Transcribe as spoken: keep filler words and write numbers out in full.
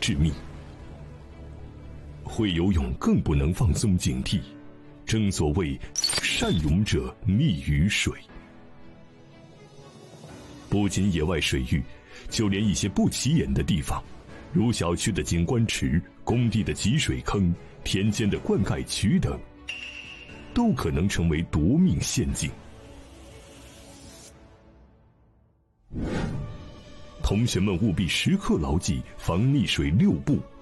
致命。会游泳更不能放松警惕，正所谓善泳者溺于水。不仅野外水域，就连一些不起眼的地方，如小区的景观池、工地的集水坑、田间的灌溉渠等，都可能成为夺命陷阱。同学们务必时刻牢记防溺水六不：